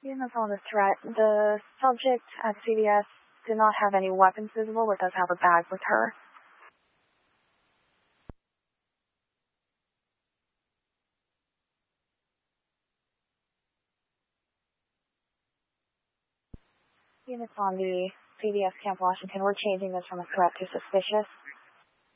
Units on the threat. The subject at CVS did not have any weapons visible, but does have a bag with her. Units on the CVS Camp Washington, we're changing this from a threat to suspicious.